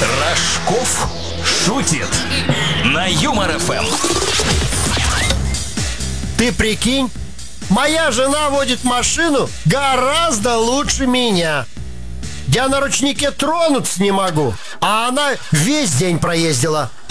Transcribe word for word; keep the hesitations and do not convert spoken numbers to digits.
Рожков шутит на Юмор эф эм. Ты прикинь, моя жена водит машину гораздо лучше меня. Я на ручнике тронуться не могу, а она весь день проездила.